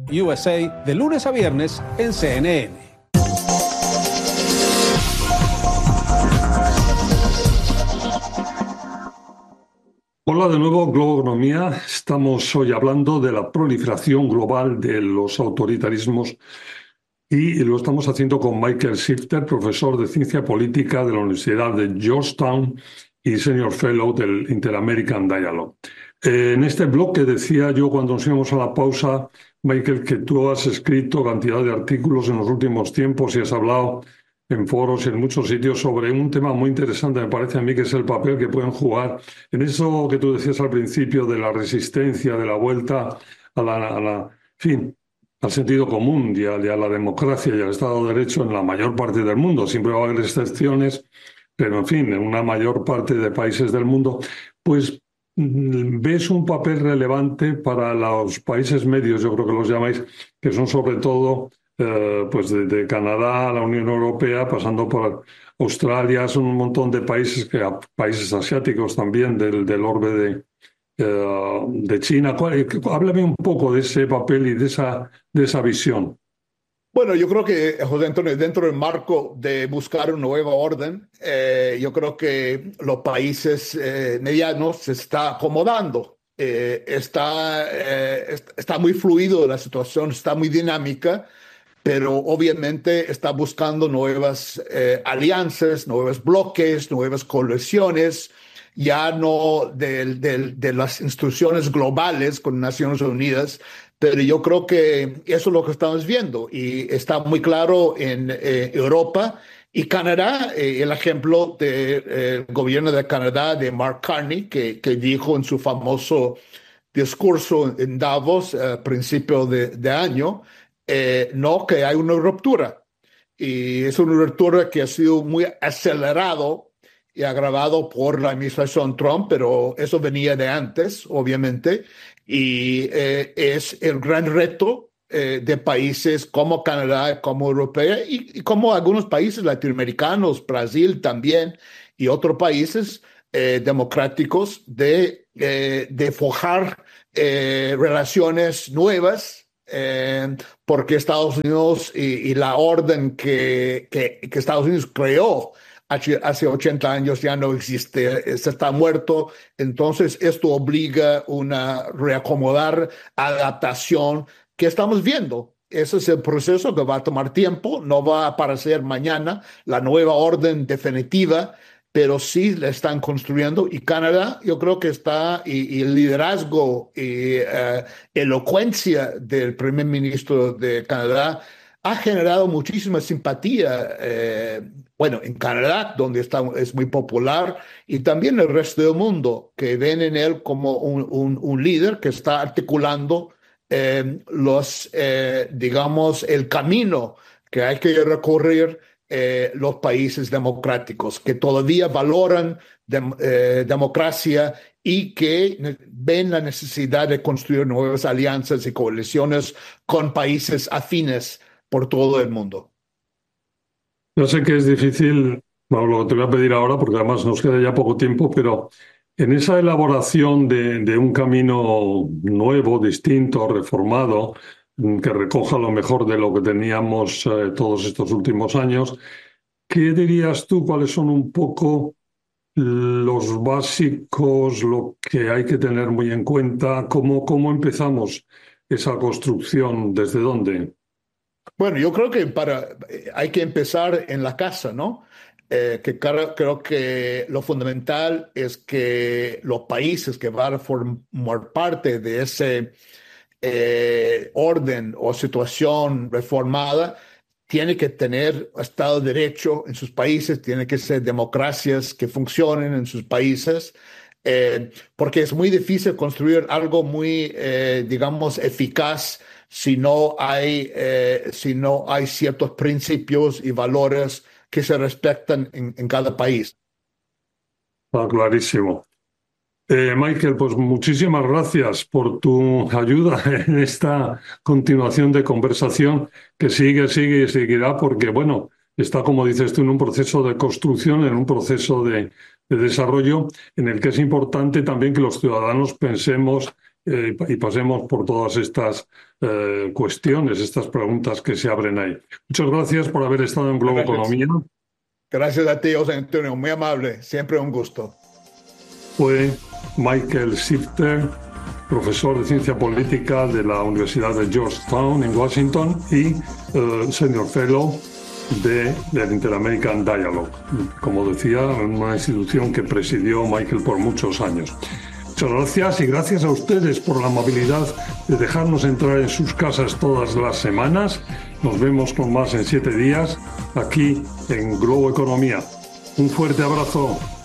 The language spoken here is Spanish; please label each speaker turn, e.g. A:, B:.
A: USA de lunes a viernes en CNN.
B: Hola de nuevo, Globoeconomía. Estamos hoy hablando de la proliferación global de los autoritarismos y lo estamos haciendo con Michael Shifter, profesor de Ciencia Política de la Universidad de Georgetown y Senior Fellow del Inter-American Dialogue. En este bloque decía yo cuando nos íbamos a la pausa, Michael, que tú has escrito cantidad de artículos en los últimos tiempos y has hablado en foros y en muchos sitios sobre un tema muy interesante, me parece a mí, que es el papel que pueden jugar en eso que tú decías al principio de la resistencia, de la vuelta en fin, al sentido común y a la democracia y al Estado de Derecho en la mayor parte del mundo. Siempre va a haber excepciones, pero en fin, en una mayor parte de países del mundo, pues ves un papel relevante para los países medios, yo creo que los llamáis, que son sobre todo pues de Canadá a la Unión Europea, pasando por Australia, son un montón de países, países asiáticos también, del orbe de China. Háblame un poco de ese papel y de esa visión.
C: Bueno, yo creo que, José Antonio, dentro del marco de buscar una nueva orden, yo creo que los países medianos se está acomodando. Está muy fluido la situación, está muy dinámica, pero obviamente está buscando nuevas alianzas, nuevos bloques, nuevas coaliciones, ya no de las instituciones globales con Naciones Unidas, pero yo creo que eso es lo que estamos viendo y está muy claro en Europa y Canadá. El ejemplo del gobierno de Canadá, de Mark Carney, que dijo en su famoso discurso en Davos a principio de año, no, que hay una ruptura. Y es una ruptura que ha sido muy acelerado y agravado por la administración Trump, pero eso venía de antes, obviamente, y es el gran reto de países como Canadá, como Europa y como algunos países latinoamericanos, Brasil también, y otros países democráticos de forjar relaciones nuevas, porque Estados Unidos y la orden que Estados Unidos creó hace 80 años ya no existe, se está muerto. Entonces esto obliga una reacomodar, adaptación que estamos viendo. Ese es el proceso que va a tomar tiempo, no va a aparecer mañana la nueva orden definitiva, pero sí la están construyendo y Canadá yo creo que está, y el liderazgo y elocuencia del primer ministro de Canadá ha generado muchísima simpatía, bueno, en Canadá, donde es muy popular, y también el resto del mundo, que ven en él como un líder que está articulando digamos, el camino que hay que recorrer los países democráticos, que todavía valoran democracia y que ven la necesidad de construir nuevas alianzas y coaliciones con países afines por todo el mundo.
B: Yo sé que es difícil, bueno, lo que te voy a pedir ahora, porque además nos queda ya poco tiempo, pero en esa elaboración de un camino nuevo, distinto, reformado, que recoja lo mejor de lo que teníamos todos estos últimos años, ¿qué dirías tú? ¿Cuáles son un poco los básicos, lo que hay que tener muy en cuenta? ¿Cómo empezamos esa construcción? ¿Desde dónde?
C: Bueno, yo creo que hay que empezar en la casa, ¿no? Creo que lo fundamental es que los países que van a formar parte de ese orden o situación reformada tienen que tener Estado de Derecho en sus países, tienen que ser democracias que funcionen en sus países, porque es muy difícil construir algo muy, digamos, eficaz si no hay ciertos principios y valores que se respetan en cada país.
B: Está clarísimo. Michael, pues muchísimas gracias por tu ayuda en esta continuación de conversación que sigue y seguirá porque, bueno, está, como dices tú, en un proceso de construcción, en un proceso de desarrollo en el que es importante también que los ciudadanos pensemos y pasemos por todas estas cuestiones, estas preguntas que se abren ahí. Muchas gracias por haber estado en Globo Economía.
C: Gracias a ti, José Antonio, muy amable, siempre un gusto.
B: Fue Michael Shifter, profesor de Ciencia Política de la Universidad de Georgetown en Washington y Senior Fellow del Inter-American Dialogue, como decía, una institución que presidió Michael por muchos años. Muchas gracias y gracias a ustedes por la amabilidad de dejarnos entrar en sus casas todas las semanas. Nos vemos con más en 7 días aquí en Globo Economía. Un fuerte abrazo.